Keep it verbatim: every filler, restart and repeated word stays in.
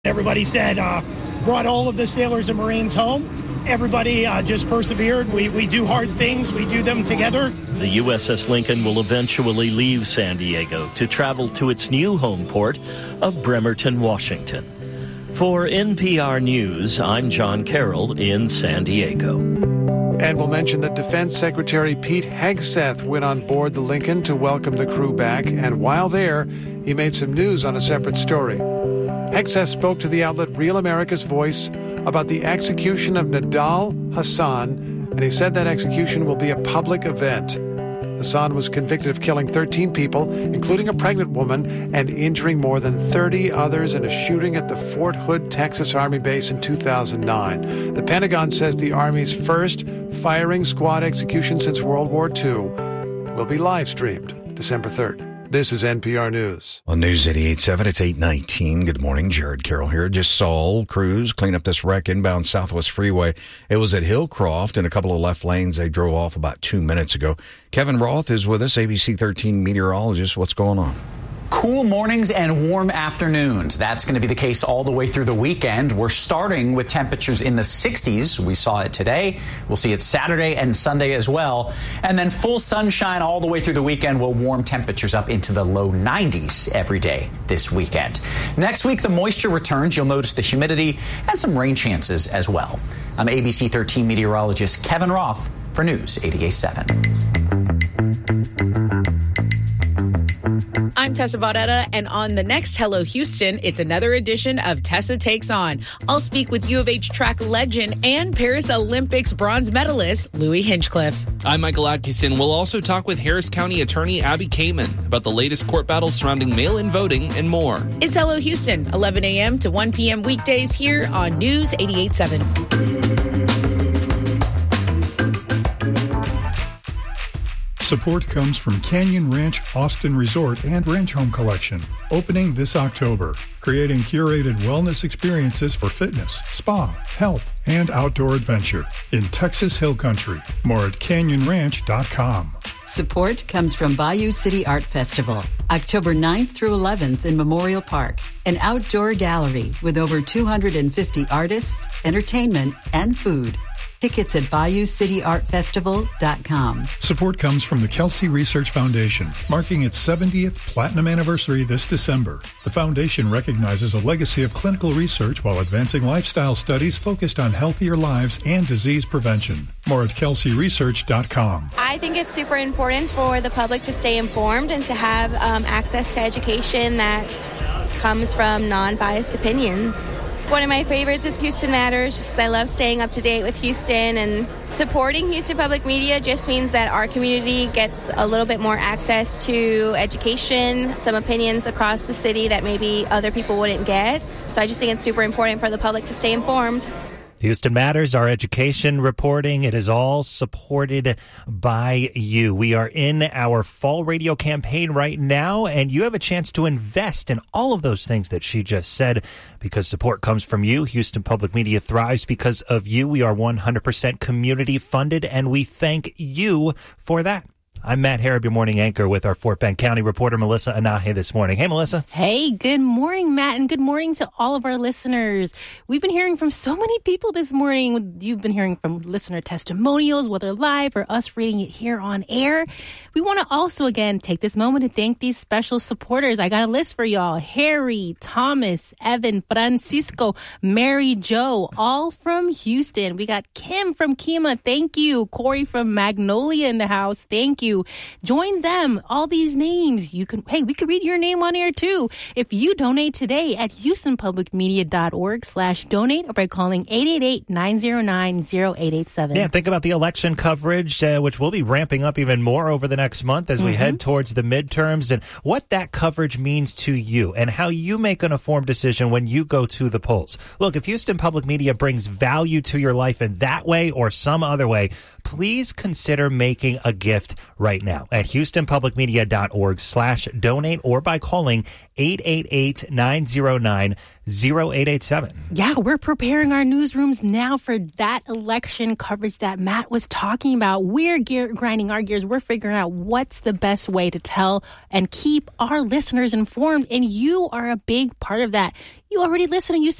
Everybody said, uh, brought all of the sailors and Marines home. Everybody uh, just persevered. We, we do hard things. We do them together. The U S S Lincoln will eventually leave San Diego to travel to its new home port of Bremerton, Washington. For N P R News, I'm John Carroll in San Diego. And we'll mention that Defense Secretary Pete Hegseth went on board the Lincoln to welcome the crew back. And while there, he made some news on a separate story. Hegseth spoke to the outlet Real America's Voice about the execution of Nidal Hasan, and he said that execution will be a public event. Hasan was convicted of killing thirteen people, including a pregnant woman, and injuring more than thirty others in a shooting at the Fort Hood, Texas Army base in two thousand nine. The Pentagon says the Army's first firing squad execution since World War Two will be live-streamed December third. This is N P R News. On News eighty-eight point seven, it's eight nineteen. Good morning, Jared Carroll here. Just saw old crews clean up this wreck inbound Southwest Freeway. It was at Hillcroft in a couple of left lanes. They drove off about two minutes ago. Kevin Roth is with us, A B C thirteen meteorologist. What's going on? Cool mornings and warm afternoons. That's going to be the case all the way through the weekend. We're starting with temperatures in the sixties. We saw it today. We'll see it Saturday and Sunday as well. And then full sunshine all the way through the weekend will warm temperatures up into the low nineties every day this weekend. Next week, the moisture returns. You'll notice the humidity and some rain chances as well. I'm A B C thirteen meteorologist Kevin Roth for News eighty-eight point seven. I'm Tessa Baudetta, and on the next Hello Houston, it's another edition of Tessa Takes On. I'll speak with U of H track legend and Paris Olympics bronze medalist Louis Hinchcliffe. I'm Michael Atkinson. We'll also talk with Harris County Attorney Abby Kamen about the latest court battles surrounding mail-in voting and more. It's Hello Houston, eleven a.m. to one p.m. weekdays here on News eighty-eight point seven. Support comes from Canyon Ranch Austin Resort and Ranch Home Collection, opening this October, creating curated wellness experiences for fitness, spa, health, and outdoor adventure in Texas Hill Country. More at canyon ranch dot com. Support comes from Bayou City Art Festival, October ninth through eleventh in Memorial Park, an outdoor gallery with over two hundred fifty artists, entertainment, and food. Tickets at bayou city art festival dot com. Support comes from the Kelsey Research Foundation, marking its seventieth platinum anniversary this December. The foundation recognizes a legacy of clinical research while advancing lifestyle studies focused on healthier lives and disease prevention. More at kelsey research dot com. I think it's super important for the public to stay informed and to have um, access to education that comes from non-biased opinions. One of my favorites is Houston Matters, just because I love staying up to date with Houston, and supporting Houston Public Media just means that our community gets a little bit more access to education, some opinions across the city that maybe other people wouldn't get. So I just think it's super important for the public to stay informed. Houston Matters, our education reporting, it is all supported by you. We are in our fall radio campaign right now, and you have a chance to invest in all of those things that she just said because support comes from you. Houston Public Media thrives because of you. We are one hundred percent community funded, and we thank you for that. I'm Matt Harrop, your morning anchor, with our Fort Bend County reporter, Melissa Anahe, this morning. Hey, Melissa. Hey, good morning, Matt, and good morning to all of our listeners. We've been hearing from so many people this morning. You've been hearing from listener testimonials, whether live or us reading it here on air. We want to also, again, take this moment to thank these special supporters. I got a list for y'all. Harry, Thomas, Evan, Francisco, Mary Jo, all from Houston. We got Kim from Kima. Thank you. Corey from Magnolia in the house. Thank you. Join them. All these names. You can, hey, we could read your name on air too. If you donate today at houstonpublicmedia.org slash donate or by calling eight eight eight, nine zero nine, zero eight eight seven. Yeah, think about the election coverage, uh, which will be ramping up even more over the next month as we mm-hmm. head towards the midterms, and what that coverage means to you and how you make an informed decision when you go to the polls. Look, if Houston Public Media brings value to your life in that way or some other way, please consider making a gift right now at houstonpublicmedia.org slash donate or by calling eight eight eight, nine zero nine, zero eight eight seven. Yeah, we're preparing our newsrooms now for that election coverage that Matt was talking about. We're gear- grinding our gears. We're figuring out what's the best way to tell and keep our listeners informed, and you are a big part of that. You already listen to Houston